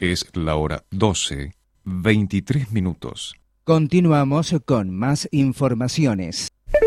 Es la hora 12:23. Continuamos con más informaciones.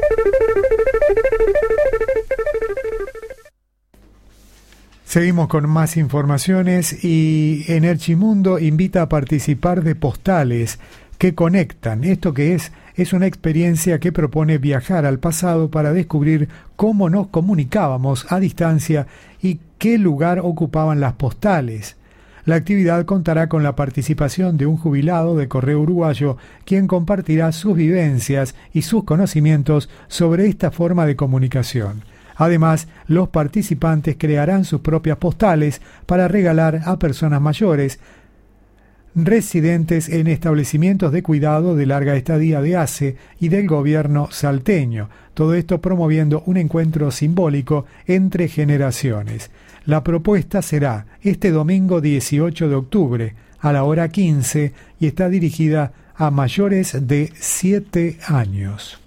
Seguimos con más informaciones y Enerchimundo invita a participar de postales que conectan. ¿Esto qué es? Es una experiencia que propone viajar al pasado para descubrir cómo nos comunicábamos a distancia y qué lugar ocupaban las postales. La actividad contará con la participación de un jubilado de Correo Uruguayo, quien compartirá sus vivencias y sus conocimientos sobre esta forma de comunicación. Además, los participantes crearán sus propias postales para regalar a personas mayores, residentes en establecimientos de cuidado de larga estadía de ACE y del gobierno salteño. Todo esto promoviendo un encuentro simbólico entre generaciones. La propuesta será este domingo 18 de octubre a la hora 15 y está dirigida a mayores de 7 años.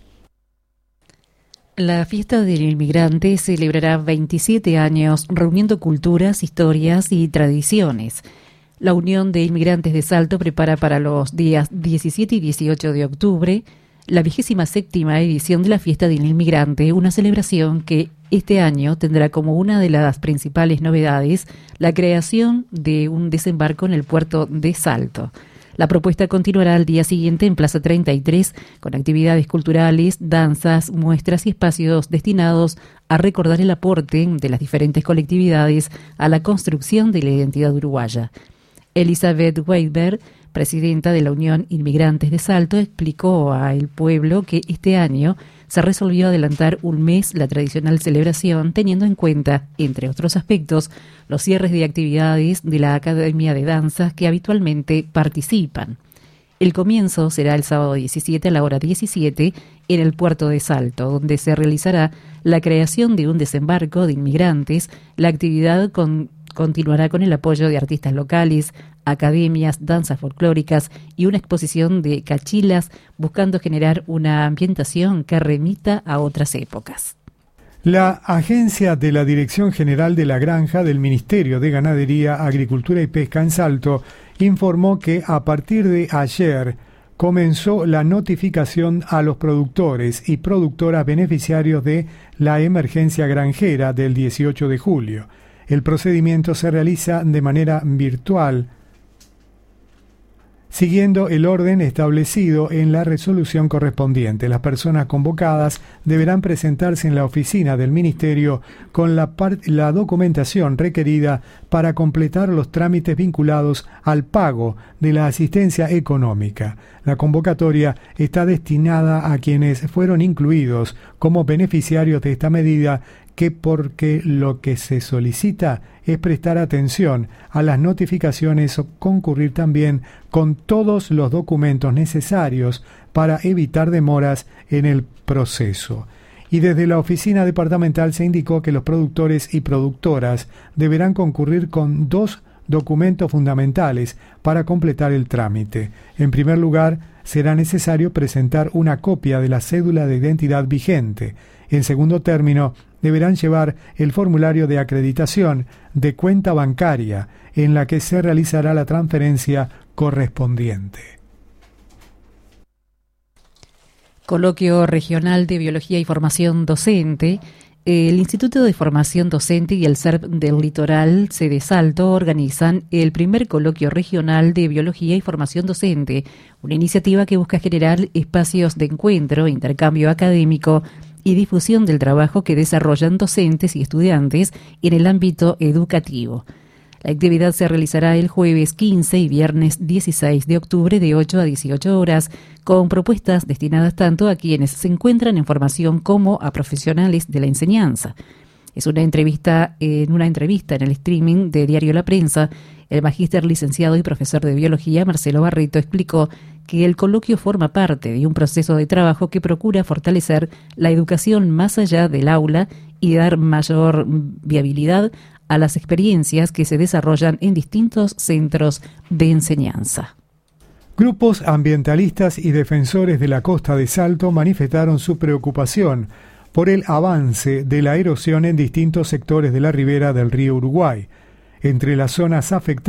La fiesta del inmigrante celebrará 27 años reuniendo culturas, historias y tradiciones. La Unión de Inmigrantes de Salto prepara para los días 17 y 18 de octubre la 27ª edición de la Fiesta del Inmigrante, una celebración que este año tendrá como una de las principales novedades la creación de un desembarco en el puerto de Salto. La propuesta continuará al día siguiente en Plaza 33 con actividades culturales, danzas, muestras y espacios destinados a recordar el aporte de las diferentes colectividades a la construcción de la identidad uruguaya. Elizabeth Weidberg, presidenta de la Unión Inmigrantes de Salto, explicó al pueblo que este año se resolvió adelantar un mes la tradicional celebración, teniendo en cuenta, entre otros aspectos, los cierres de actividades de la Academia de Danzas que habitualmente participan. El comienzo será el sábado 17 a la hora 17 en el puerto de Salto, donde se realizará la creación de un desembarco de inmigrantes. La actividad continuará con el apoyo de artistas locales, academias, danzas folclóricas y una exposición de cachilas, buscando generar una ambientación que remita a otras épocas. La agencia de la Dirección General de la Granja del Ministerio de Ganadería, Agricultura y Pesca en Salto informó que a partir de ayer comenzó la notificación a los productores y productoras beneficiarios de la emergencia granjera del 18 de julio. El procedimiento se realiza de manera virtual, siguiendo el orden establecido en la resolución correspondiente. Las personas convocadas deberán presentarse en la oficina del Ministerio con la documentación requerida para completar los trámites vinculados al pago de la asistencia económica. La convocatoria está destinada a quienes fueron incluidos como beneficiarios de esta medida, porque lo que se solicita es prestar atención a las notificaciones o concurrir también con todos los documentos necesarios para evitar demoras en el proceso. Y desde la oficina departamental se indicó que los productores y productoras deberán concurrir con 2 documentos fundamentales para completar el trámite. En primer lugar, será necesario presentar una copia de la cédula de identidad vigente. En segundo término, deberán llevar el formulario de acreditación de cuenta bancaria en la que se realizará la transferencia correspondiente. Coloquio Regional de Biología y Formación Docente. El Instituto de Formación Docente y el CERP del Litoral, sede Salto, organizan el primer Coloquio Regional de Biología y Formación Docente, una iniciativa que busca generar espacios de encuentro, intercambio académico y difusión del trabajo que desarrollan docentes y estudiantes en el ámbito educativo. La actividad se realizará el jueves 15 y viernes 16 de octubre de 8 a 18 horas, con propuestas destinadas tanto a quienes se encuentran en formación como a profesionales de la enseñanza. En una entrevista en el streaming de Diario La Prensa, el magíster licenciado y profesor de biología Marcelo Barreto explicó que el coloquio forma parte de un proceso de trabajo que procura fortalecer la educación más allá del aula y dar mayor viabilidad a las experiencias que se desarrollan en distintos centros de enseñanza. Grupos ambientalistas y defensores de la costa de Salto manifestaron su preocupación por el avance de la erosión en distintos sectores de la ribera del río Uruguay. Entre las zonas afectadas